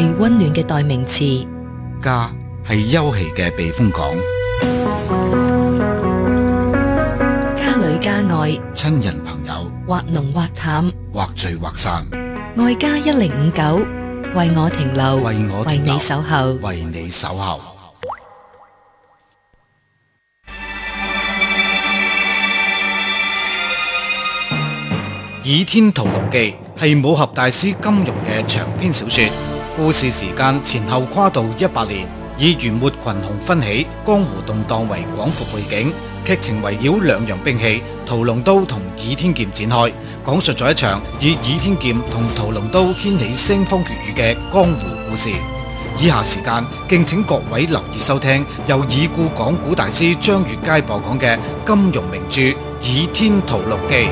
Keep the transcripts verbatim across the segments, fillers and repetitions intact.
係溫暖嘅代名詞， 家係休憩嘅避風港， 家裏家外， 親人朋友， 或濃或淡， 或聚或散。 愛家一零五九，為我停留， 為我停留， 為你守候， 為你守候。《倚天屠龍記》係武俠大師金庸嘅長篇小說，故事時間前後跨度一百年，以元末群雄紛起、江湖動盪為廣闊背景，劇情圍繞兩樣兵器屠龍刀同倚天劍展開，講述咗一場以倚天劍同屠龍刀掀起腥風血雨嘅江湖故事。以下時間敬請各位留意收聽由已故講古大師張月佳播講嘅金庸名著《倚天屠龍記》。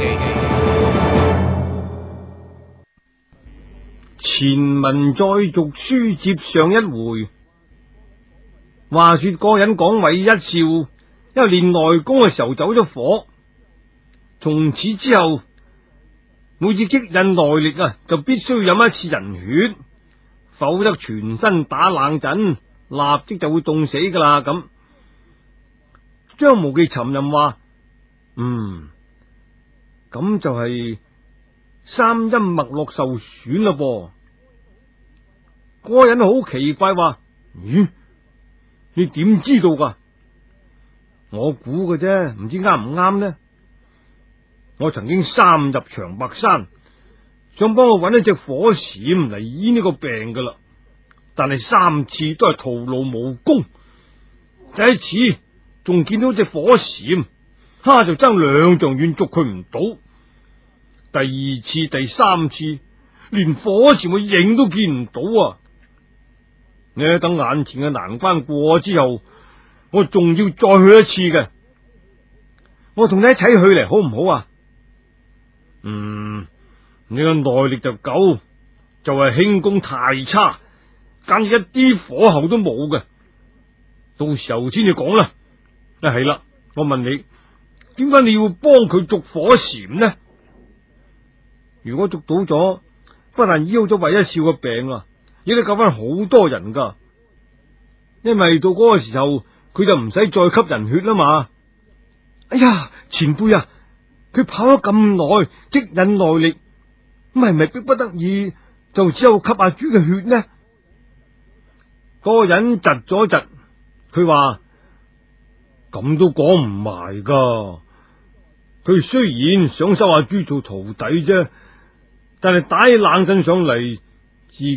前文再續，書接上一回。話說個人講韋一笑，因為練內功嘅時候走咗火，從此之後每次擊印內力啊，就必須飲一次人血，否則全身打冷震，立即就會凍死噶啦。咁張無忌沉吟話：嗯，咁就係三陰脈絡受損啦噃。個人好奇怪話：咦，你點知道噶？我估嘅啫，唔知啱唔啱呢？我曾經三入長白山，想幫我搵一隻火閃嚟醫呢個病噶啦，但係三次都係徒勞無功。第一次仲見到隻火閃，哈就爭兩丈遠捉佢唔到。第二次、第三次連火閃個影都見唔到啊！你等眼前嘅難關過之後，我仲要再去一次嘅。我同你一齊去嚟好唔好啊？嗯，你嘅耐力就夠，就係輕功太差，簡直一啲火候都冇嘅。到時候先至講啦。啊係啦，我問你，點解你要幫佢捉火閃呢？如果捉到咗，不但醫好咗韋一笑嘅病啊，亦都救翻好多人噶。因為到嗰個時候，佢就唔使再吸人血啦嘛。哎呀，前輩啊，佢跑咗咁耐，即引內力，咁係咪逼不得已就只有吸阿豬嘅血呢？嗰個人窒咗窒，佢話咁都講唔埋噶。佢雖然想收阿豬做徒弟啫，但係打起冷震上嚟，